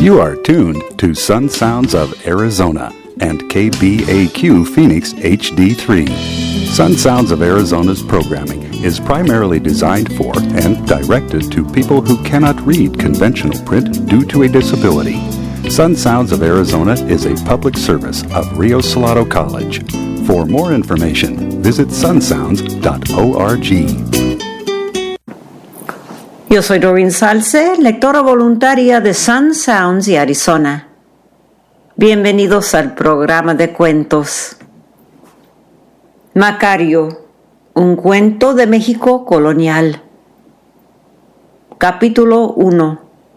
You are tuned to Sun Sounds of Arizona and KBAQ Phoenix HD3. Sun Sounds of Arizona's programming is primarily designed for and directed to people who cannot read conventional print due to a disability. Sun Sounds of Arizona is a public service of Rio Salado College. For more information, visit sunsounds.org. Yo soy Doreen Salce, lectora voluntaria de Sun Sounds y Arizona. Bienvenidos al programa de cuentos. Macario, un cuento de México colonial. Capítulo 1.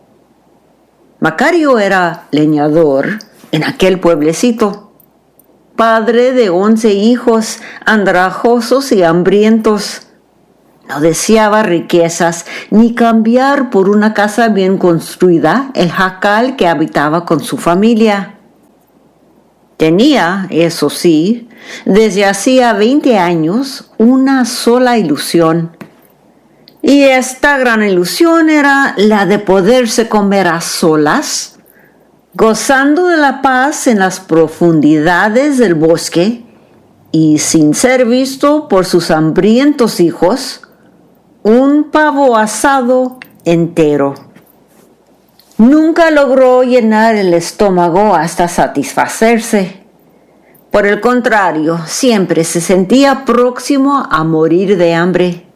Macario era leñador en aquel pueblecito, padre de 11 hijos andrajosos y hambrientos. No deseaba riquezas ni cambiar por una casa bien construida el jacal que habitaba con su familia. Tenía, eso sí, desde hacía 20 años una sola ilusión. Y esta gran ilusión era la de poderse comer a solas, gozando de la paz en las profundidades del bosque y sin ser visto por sus hambrientos hijos, un pavo asado entero. Nunca logró llenar el estómago hasta satisfacerse. Por el contrario, siempre se sentía próximo a morir de hambre.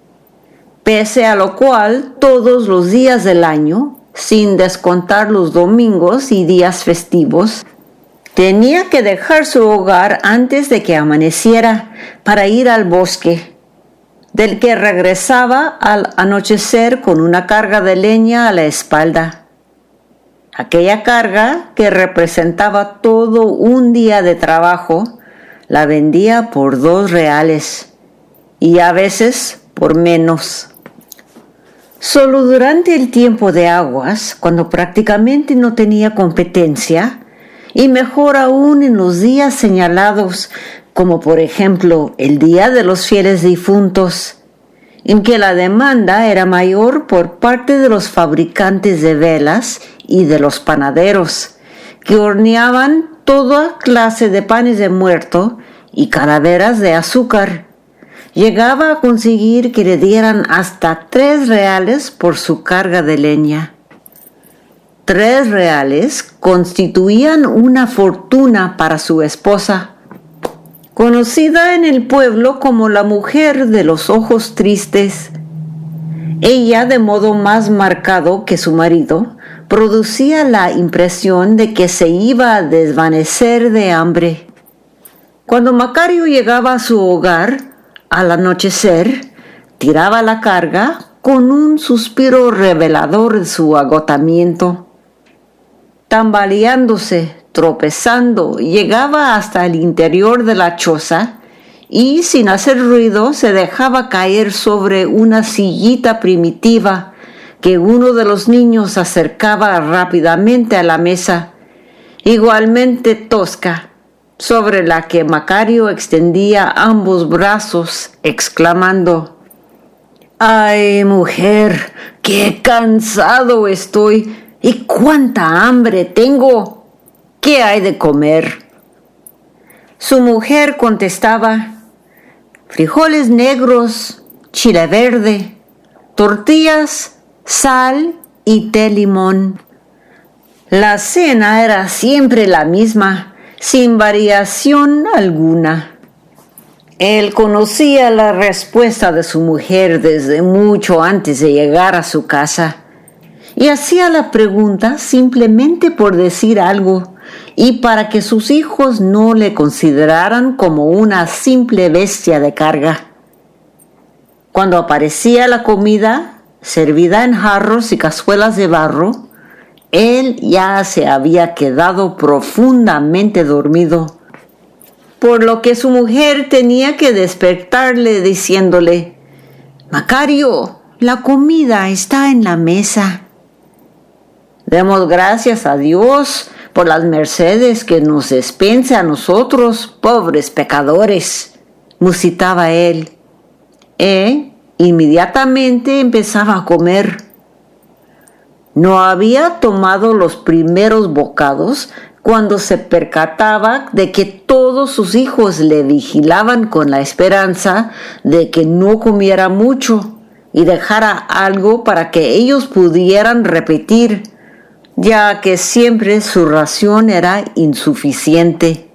Pese a lo cual, todos los días del año, sin descontar los domingos y días festivos, tenía que dejar su hogar antes de que amaneciera para ir al bosque, del que regresaba al anochecer con una carga de leña a la espalda. Aquella carga, que representaba todo un día de trabajo, la vendía por 2 reales y a veces por menos. Solo durante el tiempo de aguas, cuando prácticamente no tenía competencia, y mejor aún en los días señalados, como por ejemplo el Día de los Fieles Difuntos, en que la demanda era mayor por parte de los fabricantes de velas y de los panaderos, que horneaban toda clase de panes de muerto y calaveras de azúcar. Llegaba a conseguir que le dieran hasta 3 reales por su carga de leña. 3 reales constituían una fortuna para su esposa, conocida en el pueblo como la mujer de los ojos tristes. Ella, de modo más marcado que su marido, producía la impresión de que se iba a desvanecer de hambre. Cuando Macario llegaba a su hogar, al anochecer, tiraba la carga con un suspiro revelador de su agotamiento. Tambaleándose, tropezando, llegaba hasta el interior de la choza y, sin hacer ruido, se dejaba caer sobre una sillita primitiva que uno de los niños acercaba rápidamente a la mesa, igualmente tosca, sobre la que Macario extendía ambos brazos, exclamando: «¡Ay, mujer, qué cansado estoy y cuánta hambre tengo! ¿Qué hay de comer?». Su mujer contestaba: «Frijoles negros, chile verde, tortillas, sal y té limón». La cena era siempre la misma, sin variación alguna. Él conocía la respuesta de su mujer desde mucho antes de llegar a su casa, y hacía la pregunta simplemente por decir algo y para que sus hijos no le consideraran como una simple bestia de carga. Cuando aparecía la comida, servida en jarros y cazuelas de barro, él ya se había quedado profundamente dormido, por lo que su mujer tenía que despertarle diciéndole: «Macario, la comida está en la mesa». «Demos gracias a Dios por las mercedes que nos dispensa a nosotros, pobres pecadores», musitaba él. Inmediatamente empezaba a comer. No había tomado los primeros bocados cuando se percataba de que todos sus hijos le vigilaban con la esperanza de que no comiera mucho y dejara algo para que ellos pudieran repetir, ya que siempre su ración era insuficiente.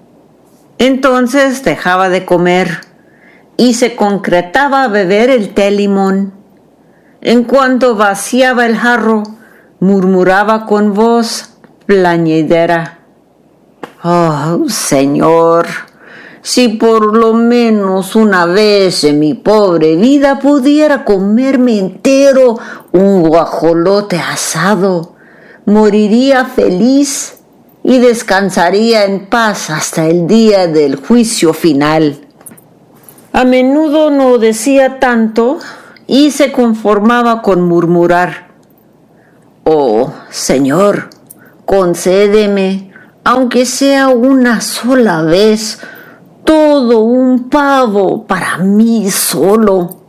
Entonces dejaba de comer y se concretaba a beber el té limón. En cuanto vaciaba el jarro, murmuraba con voz plañidera: «Oh, Señor, si por lo menos una vez en mi pobre vida pudiera comerme entero un guajolote asado, moriría feliz y descansaría en paz hasta el día del juicio final». A menudo no decía tanto y se conformaba con murmurar: «Oh, Señor, concédeme, aunque sea una sola vez, todo un pavo para mí solo».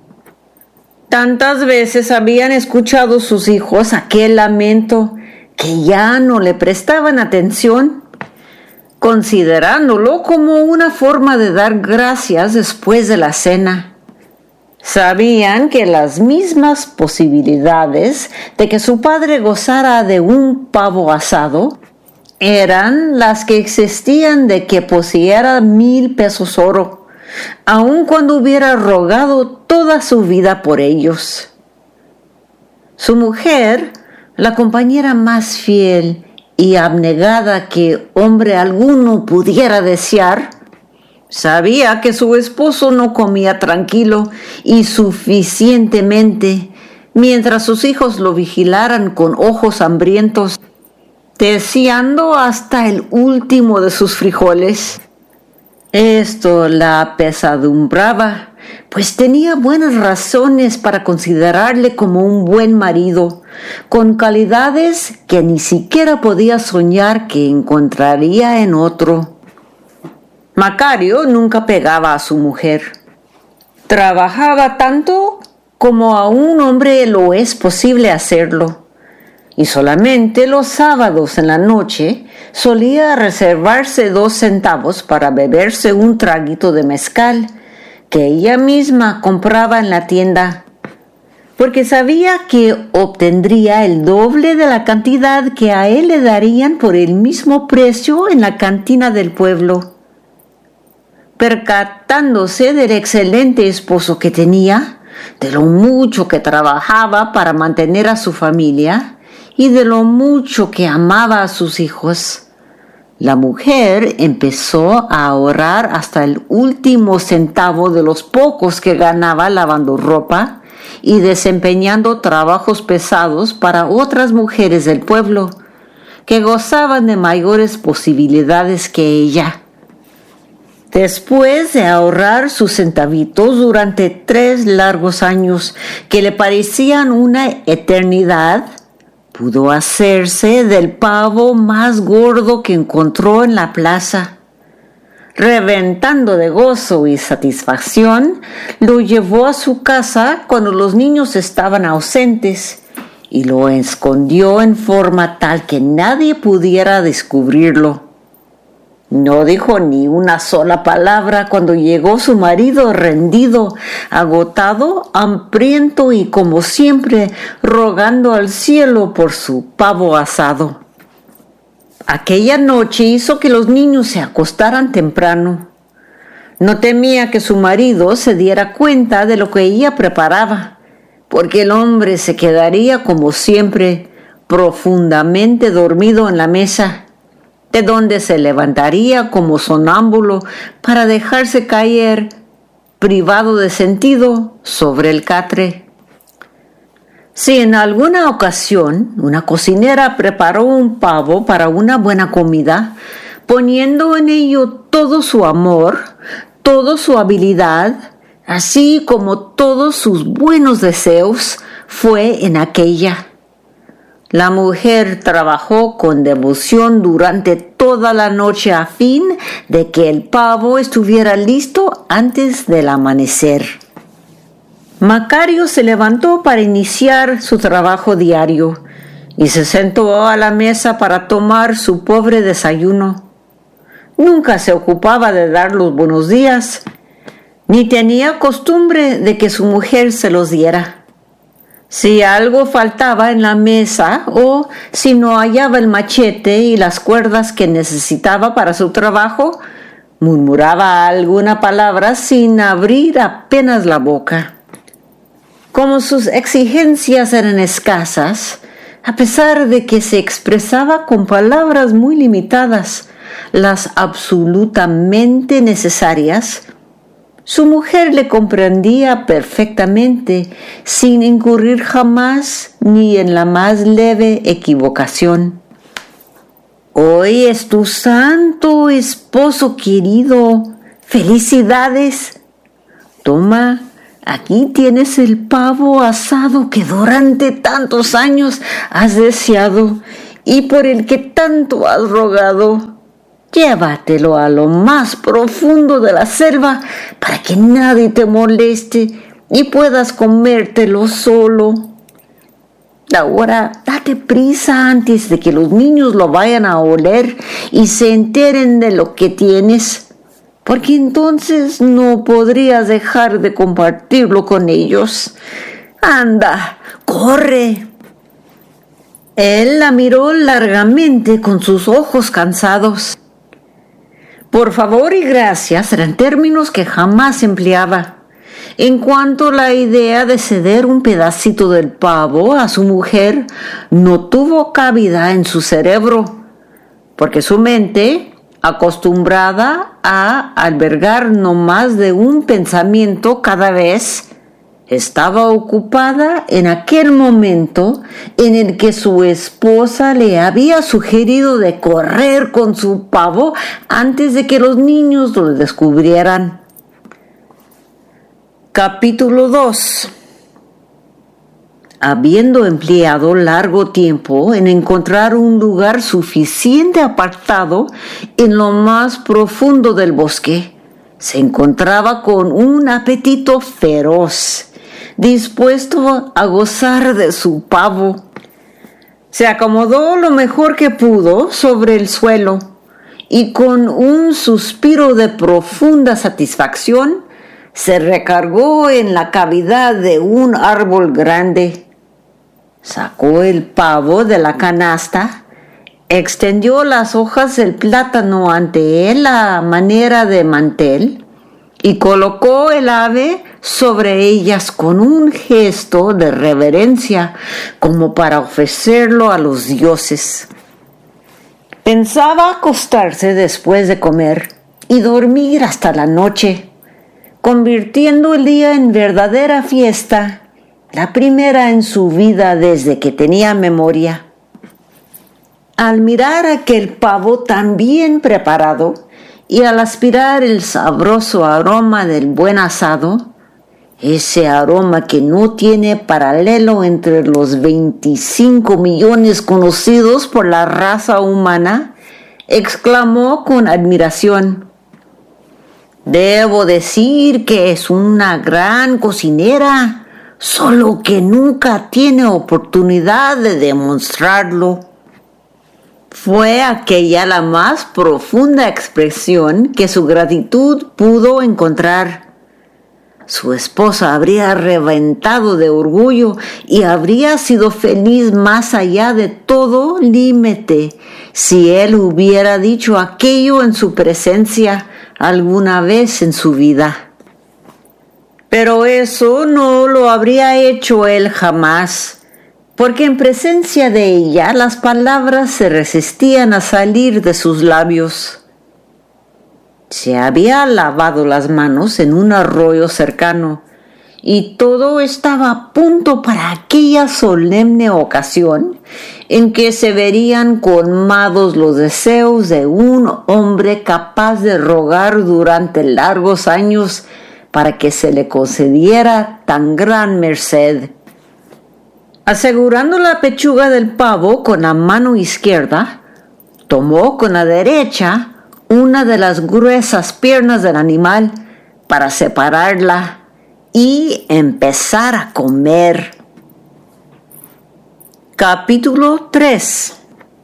Tantas veces habían escuchado sus hijos aquel lamento que ya no le prestaban atención, considerándolo como una forma de dar gracias después de la cena. Sabían que las mismas posibilidades de que su padre gozara de un pavo asado eran las que existían de que poseyera 1,000 pesos oro, aun cuando hubiera rogado toda su vida por ellos. Su mujer, la compañera más fiel y abnegada que hombre alguno pudiera desear, sabía que su esposo no comía tranquilo y suficientemente mientras sus hijos lo vigilaran con ojos hambrientos, deseando hasta el último de sus frijoles. Esto la apesadumbraba, pues tenía buenas razones para considerarle como un buen marido, con calidades que ni siquiera podía soñar que encontraría en otro. Macario nunca pegaba a su mujer. Trabajaba tanto como a un hombre lo es posible hacerlo, y solamente los sábados en la noche solía reservarse 2 centavos para beberse un traguito de mezcal que ella misma compraba en la tienda, porque sabía que obtendría el doble de la cantidad que a él le darían por el mismo precio en la cantina del pueblo. Percatándose del excelente esposo que tenía, de lo mucho que trabajaba para mantener a su familia y de lo mucho que amaba a sus hijos, la mujer empezó a ahorrar hasta el último centavo de los pocos que ganaba lavando ropa y desempeñando trabajos pesados para otras mujeres del pueblo que gozaban de mayores posibilidades que ella. Después de ahorrar sus centavitos durante 3 largos años que le parecían una eternidad, pudo hacerse del pavo más gordo que encontró en la plaza. Reventando de gozo y satisfacción, lo llevó a su casa cuando los niños estaban ausentes y lo escondió en forma tal que nadie pudiera descubrirlo. No dijo ni una sola palabra cuando llegó su marido rendido, agotado, hambriento y como siempre rogando al cielo por su pavo asado. Aquella noche hizo que los niños se acostaran temprano. No temía que su marido se diera cuenta de lo que ella preparaba, porque el hombre se quedaría como siempre profundamente dormido en la mesa, de donde se levantaría como sonámbulo para dejarse caer, privado de sentido, sobre el catre. Si en alguna ocasión una cocinera preparó un pavo para una buena comida, poniendo en ello todo su amor, toda su habilidad, así como todos sus buenos deseos, fue en aquella. La mujer trabajó con devoción durante toda la noche a fin de que el pavo estuviera listo antes del amanecer. Macario se levantó para iniciar su trabajo diario y se sentó a la mesa para tomar su pobre desayuno. Nunca se ocupaba de dar los buenos días, ni tenía costumbre de que su mujer se los diera. Si algo faltaba en la mesa o si no hallaba el machete y las cuerdas que necesitaba para su trabajo, murmuraba alguna palabra sin abrir apenas la boca. Como sus exigencias eran escasas, a pesar de que se expresaba con palabras muy limitadas, las absolutamente necesarias, su mujer le comprendía perfectamente, sin incurrir jamás ni en la más leve equivocación. Hoy es tu santo esposo querido. ¡Felicidades! Toma, aquí tienes el pavo asado que durante tantos años has deseado y por el que tanto has rogado. Llévatelo a lo más profundo de la selva para que nadie te moleste y puedas comértelo solo. Ahora, date prisa antes de que los niños lo vayan a oler y se enteren de lo que tienes, porque entonces no podrías dejar de compartirlo con ellos. Anda, corre. Él la miró largamente con sus ojos cansados. Por favor y gracias eran términos que jamás empleaba. En cuanto a la idea de ceder un pedacito del pavo a su mujer no tuvo cabida en su cerebro, porque su mente, acostumbrada a albergar no más de un pensamiento cada vez, estaba ocupada en aquel momento en el que su esposa le había sugerido de correr con su pavo antes de que los niños lo descubrieran. Capítulo 2. Habiendo empleado largo tiempo en encontrar un lugar suficiente apartado en lo más profundo del bosque, se encontraba con un apetito feroz, dispuesto a gozar de su pavo. Se acomodó lo mejor que pudo sobre el suelo y con un suspiro de profunda satisfacción se recargó en la cavidad de un árbol grande. Sacó el pavo de la canasta, extendió las hojas del plátano ante él a manera de mantel y colocó el ave sobre ellas con un gesto de reverencia, como para ofrecerlo a los dioses. Pensaba acostarse después de comer y dormir hasta la noche, convirtiendo el día en verdadera fiesta, la primera en su vida desde que tenía memoria. Al mirar aquel pavo tan bien preparado y al aspirar el sabroso aroma del buen asado, ese aroma que no tiene paralelo entre los 25 millones conocidos por la raza humana, exclamó con admiración: «Debo decir que es una gran cocinera, solo que nunca tiene oportunidad de demostrarlo». Fue aquella la más profunda expresión que su gratitud pudo encontrar. Su esposa habría reventado de orgullo y habría sido feliz más allá de todo límite si él hubiera dicho aquello en su presencia alguna vez en su vida. Pero eso no lo habría hecho él jamás, porque en presencia de ella las palabras se resistían a salir de sus labios. Se había lavado las manos en un arroyo cercano y todo estaba a punto para aquella solemne ocasión en que se verían colmados los deseos de un hombre capaz de rogar durante largos años para que se le concediera tan gran merced. Asegurando la pechuga del pavo con la mano izquierda, tomó con la derecha una de las gruesas piernas del animal para separarla y empezar a comer. Capítulo 3.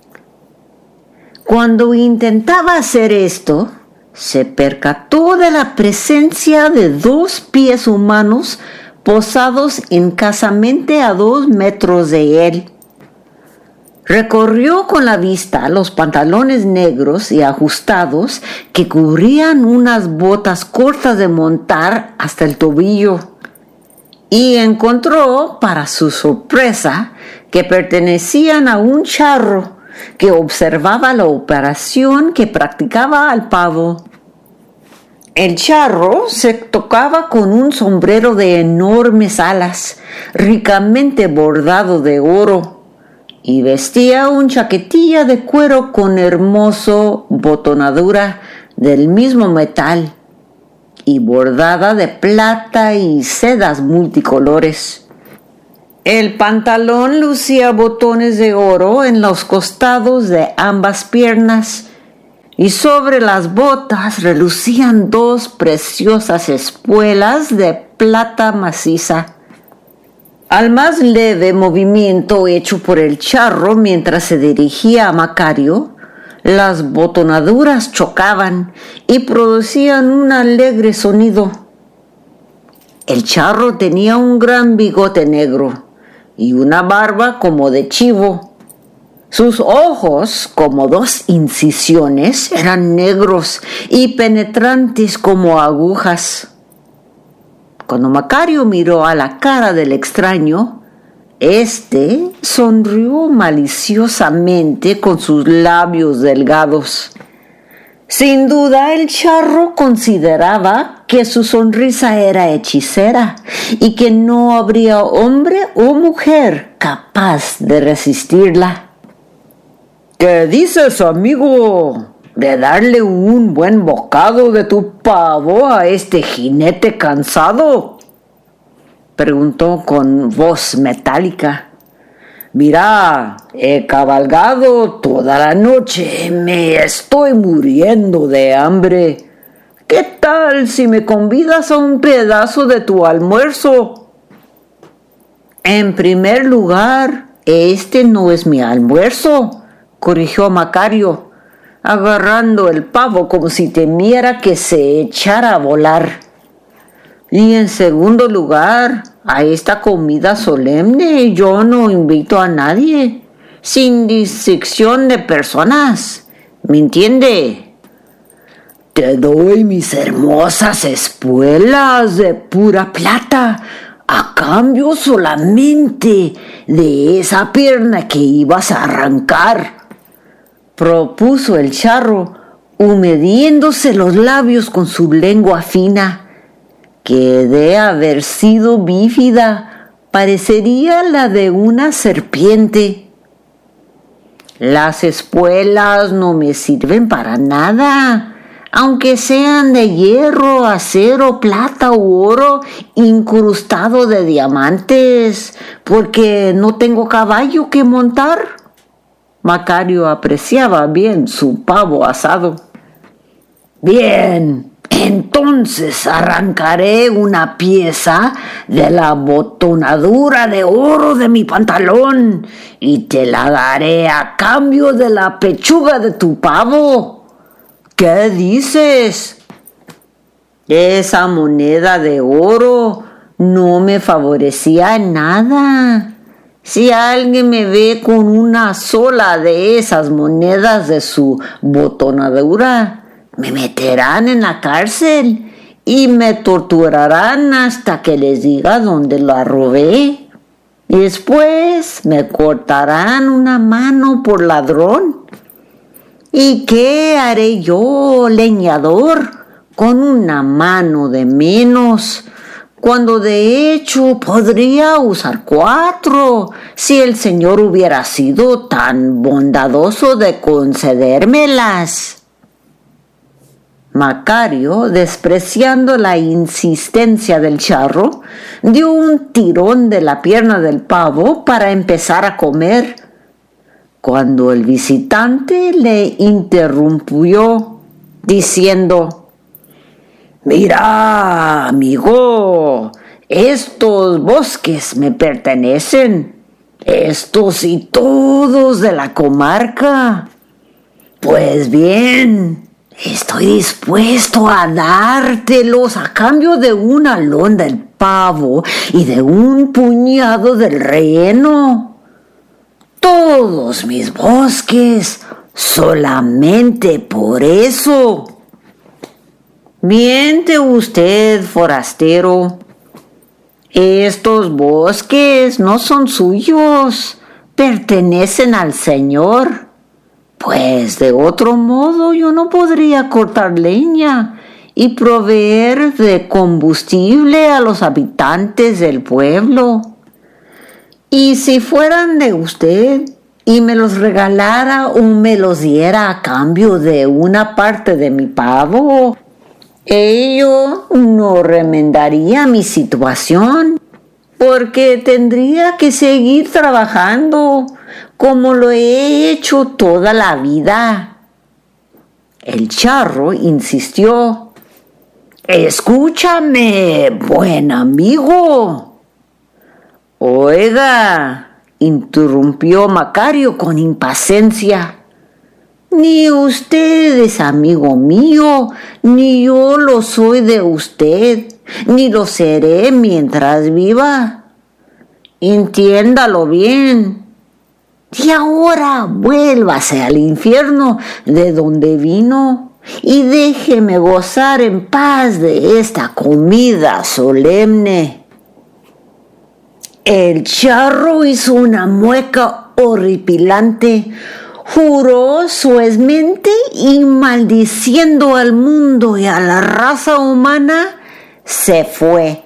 Cuando intentaba hacer esto, se percató de la presencia de 2 pies humanos posados escasamente a 2 metros de él. Recorrió con la vista los pantalones negros y ajustados que cubrían unas botas cortas de montar hasta el tobillo y encontró, para su sorpresa, que pertenecían a un charro que observaba la operación que practicaba al pavo. El charro se tocaba con un sombrero de enormes alas, ricamente bordado de oro, y vestía un chaquetilla de cuero con hermoso botonadura del mismo metal y bordada de plata y sedas multicolores. El pantalón lucía botones de oro en los costados de ambas piernas y sobre las botas relucían 2 preciosas espuelas de plata maciza. Al más leve movimiento hecho por el charro mientras se dirigía a Macario, las botonaduras chocaban y producían un alegre sonido. El charro tenía un gran bigote negro y una barba como de chivo. Sus ojos, como 2 incisiones, eran negros y penetrantes como agujas. Cuando Macario miró a la cara del extraño, éste sonrió maliciosamente con sus labios delgados. Sin duda, el charro consideraba que su sonrisa era hechicera y que no habría hombre o mujer capaz de resistirla. ¿Qué dices, amigo? ¿De darle un buen bocado de tu pavo a este jinete cansado?, preguntó con voz metálica. Mira, he cabalgado toda la noche, me estoy muriendo de hambre. ¿Qué tal si me convidas a un pedazo de tu almuerzo? En primer lugar, este no es mi almuerzo, corrigió Macario, agarrando el pavo como si temiera que se echara a volar. Y en segundo lugar, a esta comida solemne yo no invito a nadie, sin distinción de personas. ¿Me entiende? Te doy mis hermosas espuelas de pura plata a cambio solamente de esa pierna que ibas a arrancar, propuso el charro, humediéndose los labios con su lengua fina, que de haber sido bífida parecería la de una serpiente. Las espuelas no me sirven para nada, aunque sean de hierro, acero, plata u oro incrustado de diamantes, porque no tengo caballo que montar. Macario apreciaba bien su pavo asado. Bien, entonces arrancaré una pieza de la botonadura de oro de mi pantalón y te la daré a cambio de la pechuga de tu pavo. ¿Qué dices? Esa moneda de oro no me favorecía en nada. Si alguien me ve con una sola de esas monedas de su botonadura, me meterán en la cárcel y me torturarán hasta que les diga dónde la robé. Y después me cortarán una mano por ladrón. ¿Y qué haré yo, leñador, con una mano de menos, cuando de hecho podría usar 4 si el Señor hubiera sido tan bondadoso de concedérmelas? Macario, despreciando la insistencia del charro, dio un tirón de la pierna del pavo para empezar a comer, cuando el visitante le interrumpió diciendo: «Mira, amigo, Estos bosques me pertenecen, estos y todos de la comarca. Pues bien, estoy dispuesto a dártelos a cambio de un alón del pavo y de un puñado del relleno. Todos mis bosques, solamente por eso. Miente usted, forastero. Estos bosques no son suyos, pertenecen al Señor. Pues de otro modo yo no podría cortar leña y proveer de combustible a los habitantes del pueblo. Y si fueran de usted y me los regalara o me los diera a cambio de una parte de mi pavo, ello no remendaría mi situación, porque tendría que seguir trabajando como lo he hecho toda la vida. El charro insistió. Escúchame, buen amigo. Oiga, interrumpió Macario con impaciencia. Ni usted es amigo mío, ni yo lo soy de usted, ni lo seré mientras viva. Entiéndalo bien. Y ahora vuélvase al infierno de donde vino y déjeme gozar en paz de esta comida solemne. El charro hizo una mueca horripilante, juró suavemente y maldiciendo al mundo y a la raza humana, se fue.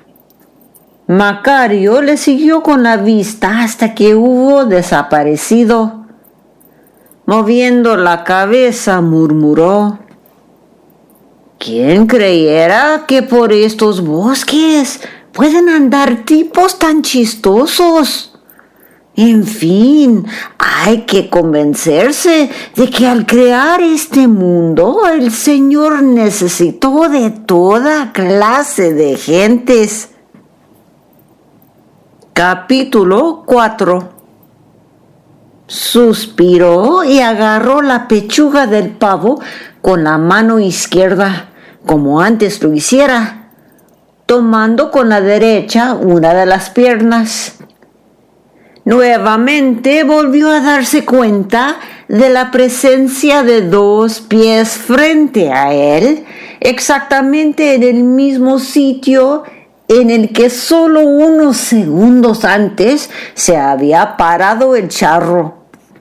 Macario le siguió con la vista hasta que hubo desaparecido. Moviendo la cabeza, murmuró: ¿Quién creyera que por estos bosques pueden andar tipos tan chistosos? En fin, hay que convencerse de que al crear este mundo, el Señor necesitó de toda clase de gentes. Capítulo 4. Suspiró y agarró la pechuga del pavo con la mano izquierda, como antes lo hiciera, tomando con la derecha una de las piernas. Nuevamente volvió a darse cuenta de la presencia de dos pies frente a él, exactamente en el mismo sitio en el que solo unos segundos antes se había parado el charro.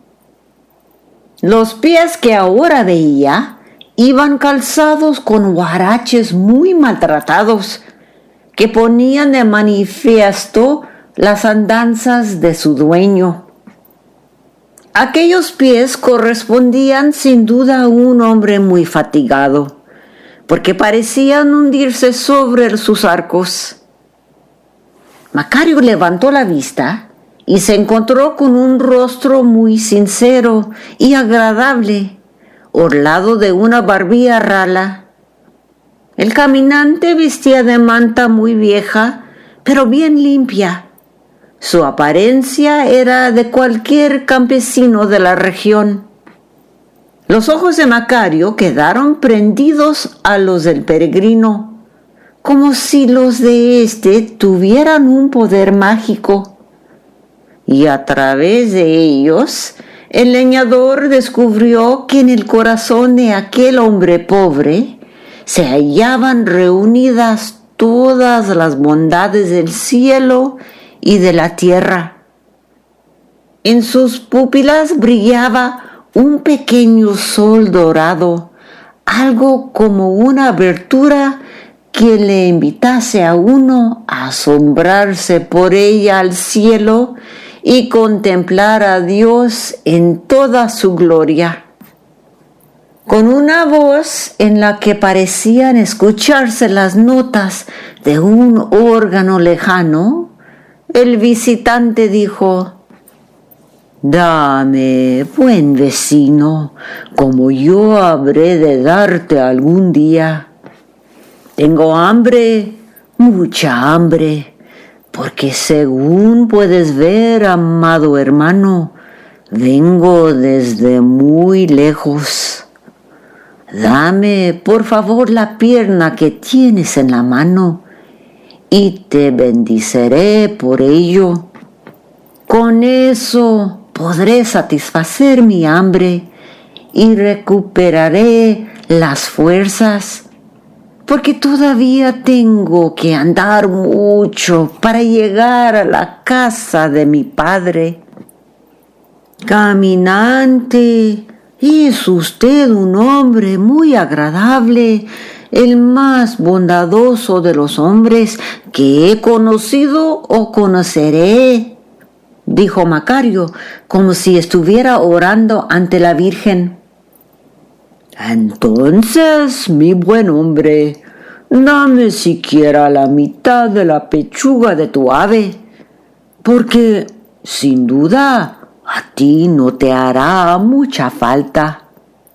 Los pies que ahora veía iban calzados con huaraches muy maltratados, que ponían de manifiesto las andanzas de su dueño. Aquellos pies correspondían sin duda a un hombre muy fatigado, porque parecían hundirse sobre sus arcos. Macario levantó la vista y se encontró con un rostro muy sincero y agradable, orlado de una barbilla rala. El caminante vestía de manta muy vieja, pero bien limpia. Su apariencia era de cualquier campesino de la región. Los ojos de Macario quedaron prendidos a los del peregrino, como si los de éste tuvieran un poder mágico. Y a través de ellos, el leñador descubrió que en el corazón de aquel hombre pobre se hallaban reunidas todas las bondades del cielo y de la tierra. En sus pupilas brillaba un pequeño sol dorado, algo como una abertura que le invitase a uno a asombrarse por ella al cielo y contemplar a Dios en toda su gloria. Con una voz en la que parecían escucharse las notas de un órgano lejano, el visitante dijo: «Dame, buen vecino, como yo habré de darte algún día. Tengo hambre, mucha hambre, porque según puedes ver, amado hermano, vengo desde muy lejos. Dame, por favor, la pierna que tienes en la mano y te bendiceré por ello. Con eso podré satisfacer mi hambre y recuperaré las fuerzas, porque todavía tengo que andar mucho para llegar a la casa de mi padre. Caminante, es usted un hombre muy agradable, el más bondadoso de los hombres que he conocido o conoceré, dijo Macario, como si estuviera orando ante la Virgen. Entonces, mi buen hombre, dame siquiera la mitad de la pechuga de tu ave, porque, sin duda, a ti no te hará mucha falta.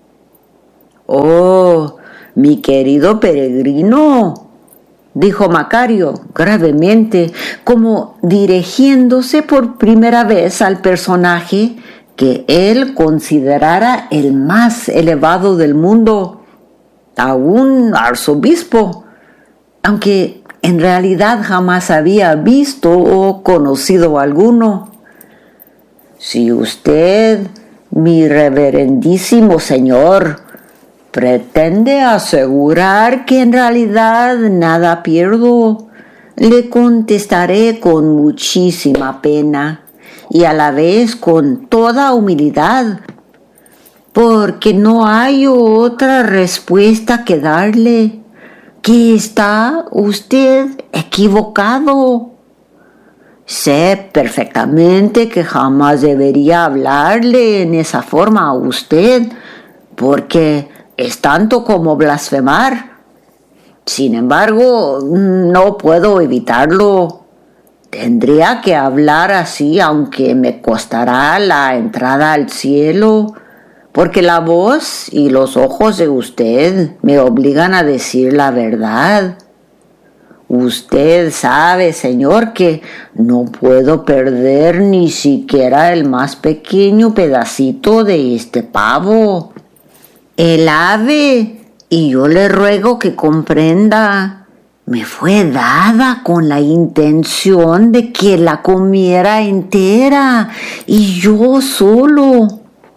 Oh, mi querido peregrino, dijo Macario gravemente, como dirigiéndose por primera vez al personaje que él considerara el más elevado del mundo, a un arzobispo, aunque en realidad jamás había visto o conocido alguno. Si usted, mi reverendísimo señor, pretende asegurar que en realidad nada pierdo, le contestaré con muchísima pena y a la vez con toda humildad, porque no hay otra respuesta que darle, que está usted equivocado. Sé perfectamente que jamás debería hablarle en esa forma a usted, porque es tanto como blasfemar. Sin embargo, no puedo evitarlo. Tendría que hablar así, aunque me costará la entrada al cielo, porque la voz y los ojos de usted me obligan a decir la verdad. Usted sabe, señor, que no puedo perder ni siquiera el más pequeño pedacito de este pavo. El ave, y yo le ruego que comprenda, me fue dada con la intención de que la comiera entera, y yo solo.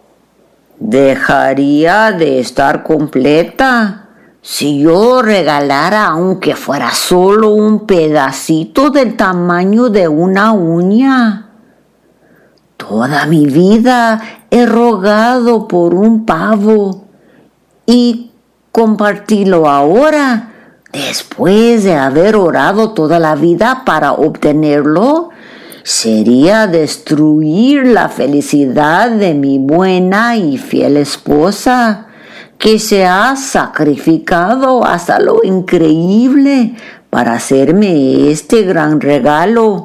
Dejaría de estar completa si yo regalara, aunque fuera solo un pedacito del tamaño de una uña. Toda mi vida he rogado por un pavo y compartirlo ahora, después de haber orado toda la vida para obtenerlo, sería destruir la felicidad de mi buena y fiel esposa, que se ha sacrificado hasta lo increíble para hacerme este gran regalo.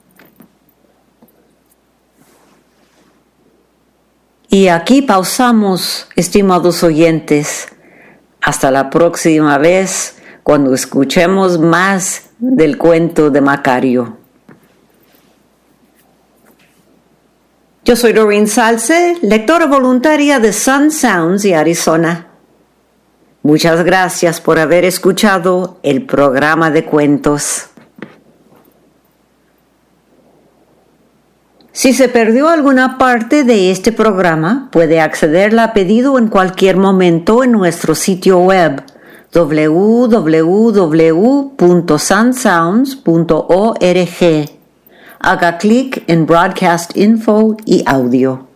Y aquí pausamos, estimados oyentes. Hasta la próxima vez, cuando escuchemos más del cuento de Macario. Yo soy Doreen Salce, lectora voluntaria de Sun Sounds y Arizona. Muchas gracias por haber escuchado el programa de cuentos. Si se perdió alguna parte de este programa, puede accederla a pedido en cualquier momento en nuestro sitio web www.sunsounds.org. Haga clic en Broadcast Info y Audio.